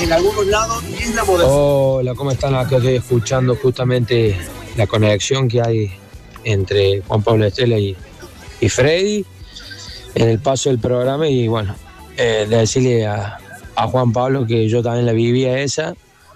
en algunos lados es la moderación. Hola, ¿cómo están? Acá estoy escuchando justamente la conexión que hay entre Juan Pablo Estela y Freddy en el paso del programa. Y bueno, de decirle a Juan Pablo que yo también la vivía esa.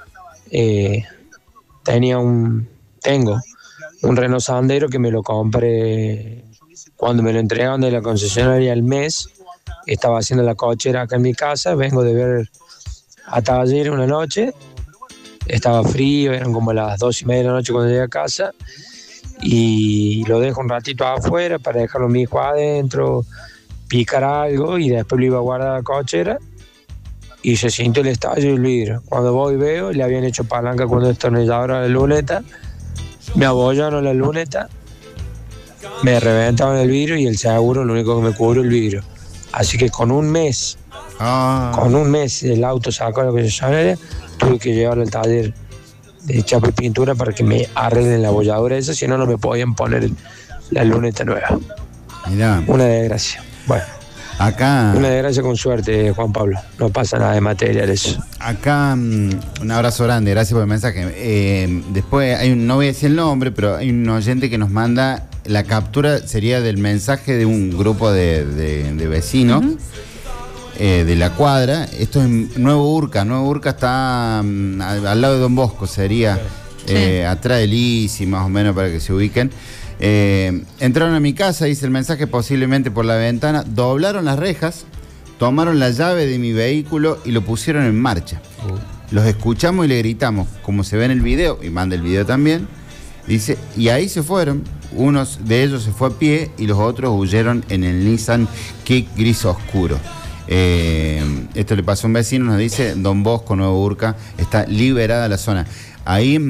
Tengo un Renault Sandero que me lo compré cuando me lo entregaron de la concesionaria el mes. Estaba haciendo la cochera acá en mi casa, vengo de ver a Taller una noche, estaba frío, eran como las 2:30 de la noche cuando llegué a casa, y lo dejo un ratito afuera para dejarlo mi hijo adentro, picar algo, y después lo iba a guardar a la cochera, y se sintió el estallo del vidrio. Cuando voy y veo, le habían hecho palanca con el destornillador a la luneta, me abollaron la luneta, me reventaron el vidrio, y el seguro lo único que me cubrió el vidrio. Así que con un mes el auto sacó la concesionaria, tuve que llevarlo al taller de chapa y pintura para que me arreglen la abolladura esa, si no, no me podían poner la luneta nueva. Mirá. Una desgracia. Bueno, acá una desgracia con suerte, Juan Pablo. No pasa nada de material eso. Acá, un abrazo grande, gracias por el mensaje. Después no voy a decir el nombre, pero hay un oyente que nos manda la captura, sería del mensaje de un grupo de vecinos de la cuadra. Esto es Nuevo Urca. Nuevo Urca está al lado de Don Bosco, sería atrás del ICI, más o menos, para que se ubiquen. Entraron a mi casa, dice el mensaje, posiblemente por la ventana, doblaron las rejas, tomaron la llave de mi vehículo y lo pusieron en marcha. Los escuchamos y le gritamos, como se ve en el video, y manda el video también. Dice, y ahí se fueron. Uno de ellos se fue a pie y los otros huyeron en el Nissan Kick gris oscuro. Esto le pasó a un vecino, nos dice, Don Bosco, Nuevo Urca, está liberada la zona. Ahí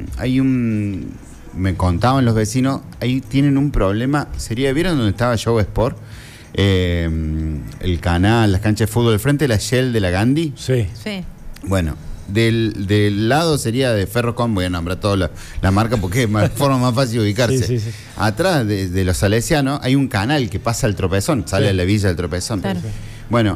me contaban los vecinos, ahí tienen un problema. ¿Vieron donde estaba Show Sport? El canal, las canchas de fútbol, al frente de la Shell de la Gandhi. Sí. Bueno, del lado sería de Ferrocom, voy a nombrar toda la marca porque es forma más fácil de ubicarse. Sí. Atrás de los salesianos hay un canal que pasa al Tropezón, sale a la Villa del Tropezón. Claro. Bueno,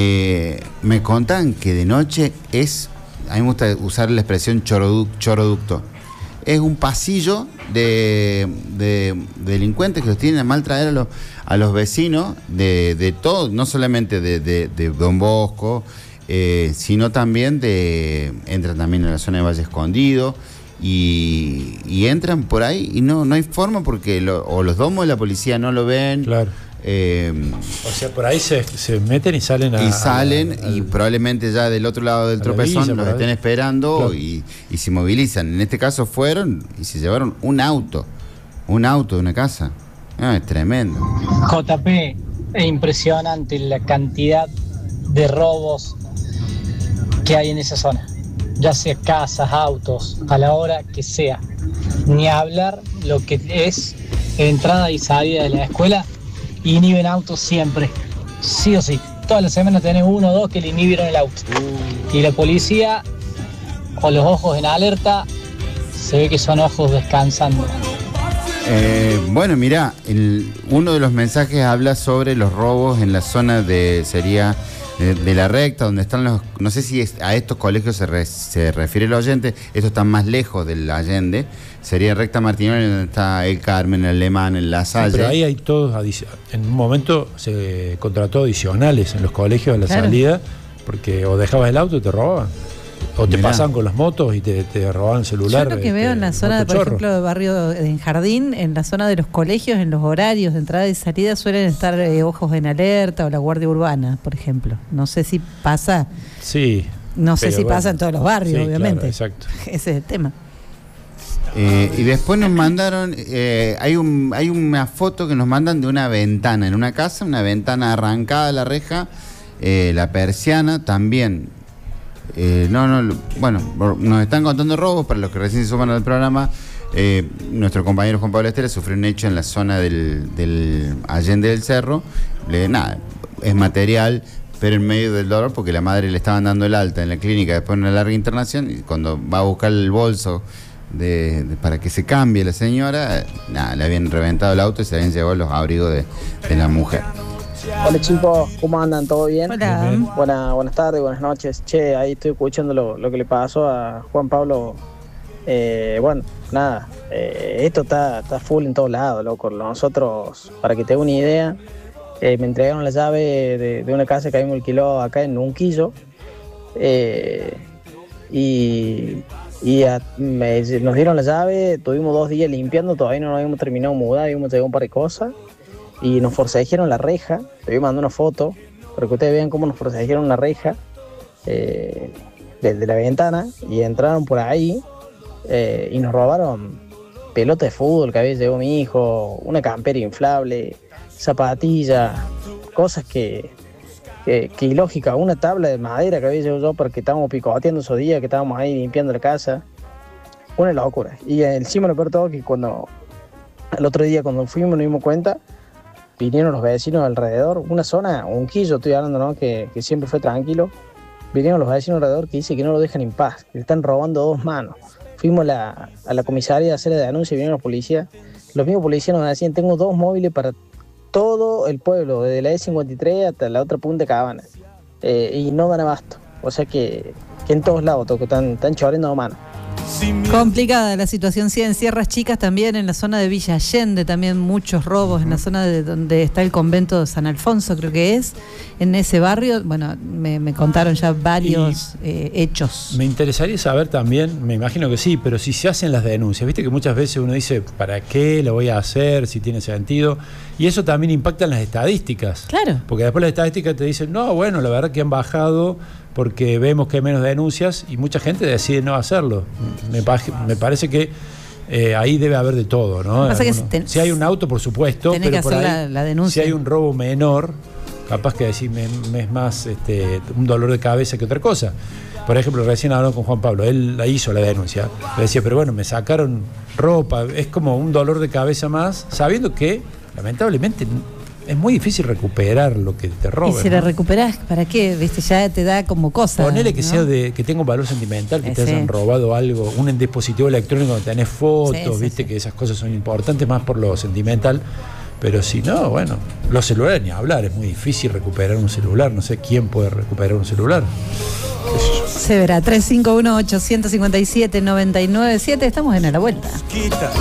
me contan que de noche a mí me gusta usar la expresión choroducto. Es un pasillo de delincuentes que los tienen a mal traer a los vecinos de todo, no solamente de Don Bosco, sino también entran también en la zona de Valle Escondido y entran por ahí y no hay forma porque o los domos de la policía no lo ven. Claro. O sea, por ahí se meten y salen y probablemente ya del otro lado del Tropezón los estén esperando. Claro. y se movilizan. En este caso fueron y se llevaron un auto de una casa. Es tremendo. JP, es impresionante la cantidad de robos que hay en esa zona, ya sea casas, autos, a la hora que sea. Ni hablar lo que es entrada y salida de la escuela. Inhiben autos siempre, sí o sí. Todas las semanas tenés uno o dos que le inhibieron el auto. Y la policía, con los ojos en alerta, se ve que son ojos descansando. Bueno, mirá, uno de los mensajes habla sobre los robos en la zona de la recta, donde están no sé si a estos colegios se refiere el oyente, estos están más lejos del Allende, sería recta Martinoli, donde está el Carmen, el Alemán, el La Salle. Pero ahí hay todos, en un momento se contrató adicionales en los colegios a la salida, porque o dejabas el auto y te robaban. O te pasaban con las motos y te robaban el celular. Yo lo que veo en la zona, por ejemplo, de barrio en Jardín, en la zona de los colegios, en los horarios de entrada y salida suelen estar ojos en alerta o la Guardia Urbana, por ejemplo. No sé si pasa. Sí. No sé si pasa en todos los barrios, sí, obviamente. Claro, exacto. Ese es el tema. Y después nos mandaron, hay una foto que nos mandan de una ventana en una casa, una ventana arrancada la reja, la persiana también. Bueno, nos están contando robos para los que recién se suman al programa. Nuestro compañero Juan Pablo Estela sufrió un hecho en la zona del Allende del Cerro. Es material, pero en medio del dolor, porque la madre le estaban dando el alta en la clínica después de una larga internación, y cuando va a buscar el bolso para que se cambie la señora, le habían reventado el auto y se habían llevado los abrigos de la mujer. Hola chicos, ¿cómo andan? ¿Todo bien? Hola. Buenas tardes, buenas noches. Che, ahí estoy escuchando lo que le pasó a Juan Pablo. Bueno, nada, esto está full en todos lados, loco. Nosotros, para que te haga una idea, me entregaron la llave de una casa que habíamos alquilado acá en Unquillo. Nos dieron la llave, tuvimos 2 días limpiando, todavía no nos habíamos terminado de mudar, habíamos llegado un par de cosas y nos forcejearon la reja. Te voy a mandar una foto para que ustedes vean cómo nos forcejearon la reja de la ventana y entraron por ahí y nos robaron pelota de fútbol que había llevado mi hijo, una campera inflable, zapatillas, cosas que ilógica, una tabla de madera que había llevado yo porque estábamos picoteando esos días que estábamos ahí limpiando la casa, una locura. Y encima lo peor todo que cuando el otro día cuando fuimos nos dimos cuenta, vinieron los vecinos alrededor, una zona, Unquillo estoy hablando, ¿no? que siempre fue tranquilo, vinieron los vecinos alrededor que dicen que no lo dejan en paz, que le están robando 2 manos. Fuimos a la comisaría a hacer la denuncia y vinieron los policías, los mismos policías nos decían, tengo 2 móviles para todo el pueblo, desde la E53 hasta la otra punta de Cabana, y no dan abasto, o sea que en todos lados están chorreando a mano. Complicada la situación, sí, en Sierras Chicas también, en la zona de Villa Allende, también muchos robos, en la zona de donde está el convento de San Alfonso, creo que es, en ese barrio, bueno, me contaron ya varios hechos. Me interesaría saber también, me imagino que sí, pero si se hacen las denuncias, viste que muchas veces uno dice, ¿para qué lo voy a hacer? Si tiene sentido, y eso también impacta en las estadísticas. Claro. Porque después las estadísticas te dicen, no, bueno, la verdad que han bajado porque vemos que hay menos denuncias y mucha gente decide no hacerlo. Me parece que ahí debe haber de todo, ¿no? Pasa que si hay un auto, por supuesto, pero que por hacer ahí, la denuncia. Si hay un robo menor, capaz que decir, me es más un dolor de cabeza que otra cosa. Por ejemplo, recién hablamos con Juan Pablo, él la hizo la denuncia. Le decía, pero bueno, me sacaron ropa, es como un dolor de cabeza más, sabiendo que, lamentablemente, es muy difícil recuperar lo que te roban. Y si lo recuperás, ¿para qué? ¿Viste? Ya te da como cosa. Ponele que ¿no? sea que tenga un valor sentimental, que te hayan robado algo, un dispositivo electrónico donde tenés fotos, viste que esas cosas son importantes más por lo sentimental. Pero si no, bueno, los celulares ni hablar, es muy difícil recuperar un celular, no sé quién puede recuperar un celular. Se verá, 351-857-997, estamos en A la Vuelta.